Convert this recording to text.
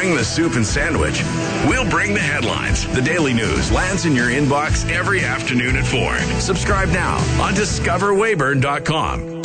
bring the soup and sandwich. We'll bring the headlines. The Daily News lands in your inbox every afternoon at 4. Subscribe now on discoverwayburn.com.